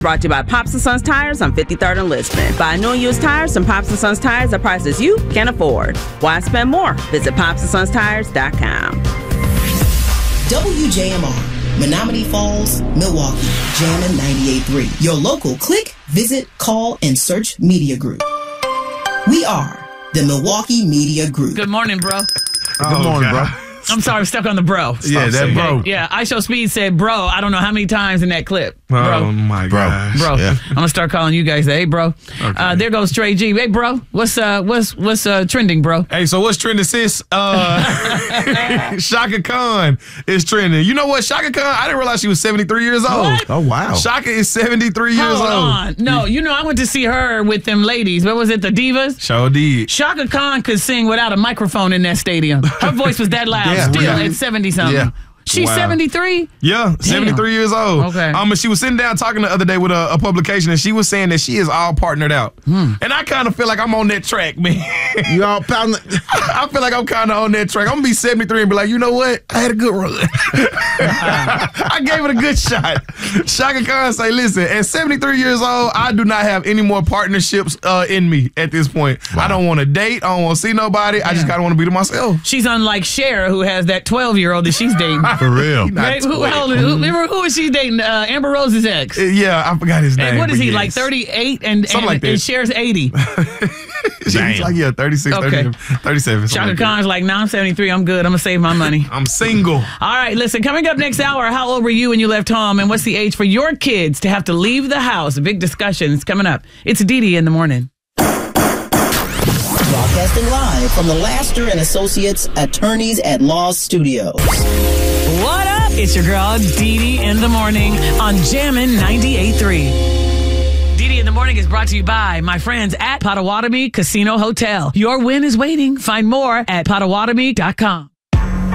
Brought to you by Pops & Sons Tires on 53rd and Lisbon. Buy new and used tires from Pops & Sons Tires at prices you can afford. Why spend more? Visit popsandsonstires.com. WJMR, Menominee Falls, Milwaukee, Jammin' 98.3. Your local click, visit, call, and search media group. We are the Milwaukee Media Group. Good morning, bro. Good morning, bro. I'm sorry, I'm stuck on the bro. Yeah, that bro. Yeah, iShowSpeed said bro, I don't know how many times in that clip. Bro. Oh, my gosh. Bro. Yeah. I'm going to start calling you guys, hey, bro. Okay. There goes Trey G. Hey, bro, what's trending, bro? Hey, so what's trending, sis? Shaka Khan is trending. You know what? Shaka Khan, I didn't realize she was 73 years old. What? Oh, wow. Shaka is 73 years Hold old. on. No, I went to see her with them ladies. What was it, the Divas? Sure did. Shaka Khan could sing without a microphone in that stadium. Her voice was that loud Yeah, still really? at 70-something. Yeah. She's Wow. 73? Yeah, 73 years old. Okay. And she was sitting down talking the other day with a publication, and she was saying that she is all partnered out. And I kind of feel like I'm on that track, man. You all pounding. I feel like I'm kind of on that track. I'm going to be 73 and be like, you know what? I had a good run. I gave it a good shot. Shaka Khan say, listen, at 73 years old, I do not have any more partnerships in me at this point. Wow. I don't want to date. I don't want to see nobody. I just kind of want to be to myself. She's unlike Cher, who has that 12-year-old that she's dating. For real. Right? Who is she dating? Amber Rose's ex. Yeah, I forgot his name. And what is but he, yes. like 38 and Something like that. and Cher's 80? She's like, yeah, 36, Okay. 37. Shaka like that. Khan's like, nah, I'm 73. I'm good. I'm going to save my money. I'm single. All right, listen, coming up next hour, how old were you when you left home, and what's the age for your kids to have to leave the house? A big discussion is coming up. It's Dee in the morning. Broadcasting live from the Laster and Associates Attorneys at Law Studios. What up? It's your girl, Dee in the morning on Jammin' 98.3. Dee in the morning is brought to you by my friends at Potawatomi Casino Hotel. Your win is waiting. Find more at Potawatomi.com.